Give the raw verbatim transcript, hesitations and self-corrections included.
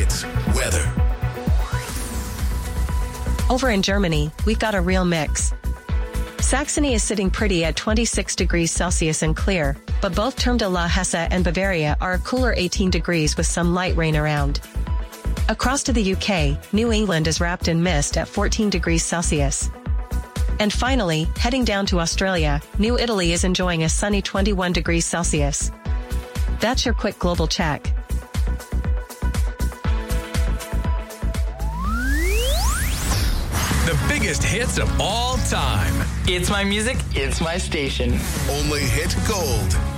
Hits weather. Over in Germany, we've got a real mix. Saxony is sitting pretty at twenty-six degrees Celsius and clear, but both Turm la Hesse and Bavaria are a cooler eighteen degrees with some light rain around. Across to the U K, New England is wrapped in mist at fourteen degrees Celsius. And finally, heading down to Australia, New Italy is enjoying a sunny twenty-one degrees Celsius. That's your quick global check. The biggest hits of all time. It's my music, it's my station. Only hit gold.